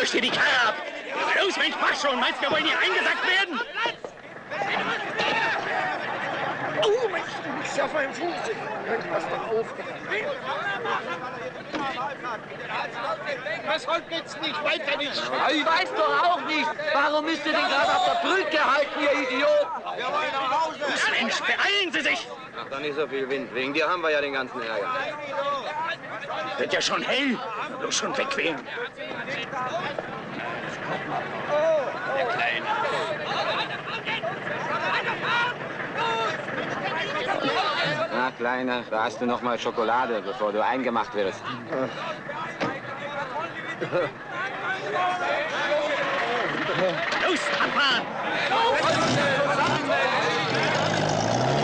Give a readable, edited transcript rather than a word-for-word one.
Lösch dir die Karre ab! Los, Mensch, mach schon! Meinst du, wir wollen hier eingesackt werden? Oh, Mensch, du bist ja auf meinem Fuß. Mensch, pass doch auf. Was heute geht's nicht? Weiter nicht. Ich weiß doch auch nicht. Warum müsst ihr denn gerade auf der Brücke halten, ihr Idioten? Wir wollen nach Hause. Mensch, beeilen Sie sich! Ach, doch nicht so viel Wind. Wegen dir haben wir ja den ganzen Ärger. Wird ja schon hell. Bloß schon wegqueren. Der Kleine. Na, Kleiner, da hast du noch mal Schokolade, bevor du eingemacht wirst. Los, abfahren!